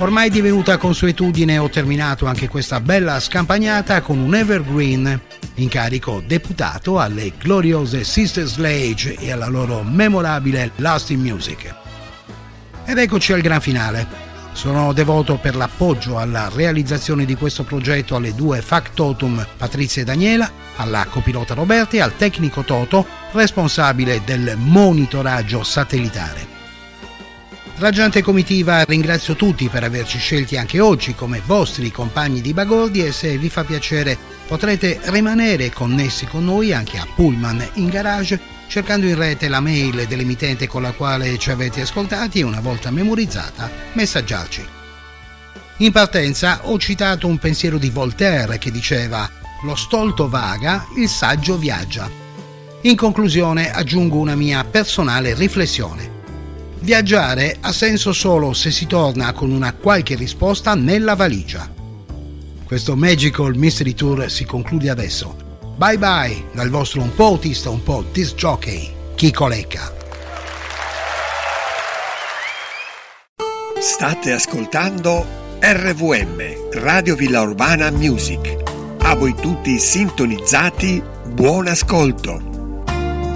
Ormai divenuta consuetudine, ho terminato anche questa bella scampagnata con un evergreen, incarico deputato alle gloriose Sister Sledge e alla loro memorabile Lasting Music. Ed eccoci al gran finale. Sono devoto per l'appoggio alla realizzazione di questo progetto alle due factotum Patrizia e Daniela, alla copilota Roberti e al tecnico Toto, responsabile del monitoraggio satellitare. Raggiante comitiva, ringrazio tutti per averci scelti anche oggi come vostri compagni di bagordi e se vi fa piacere potrete rimanere connessi con noi anche a Pullman in garage cercando in rete la mail dell'emittente con la quale ci avete ascoltati e una volta memorizzata messaggiarci. In partenza ho citato un pensiero di Voltaire che diceva «Lo stolto vaga, il saggio viaggia». In conclusione aggiungo una mia personale riflessione. Viaggiare ha senso solo se si torna con una qualche risposta nella valigia. Questo Magical Mystery Tour si conclude adesso. Bye bye dal vostro un po' autista, un po' disc jockey, Chico Lecca. State ascoltando RVM, Radio Villa Urbana Music. A voi tutti sintonizzati, buon ascolto.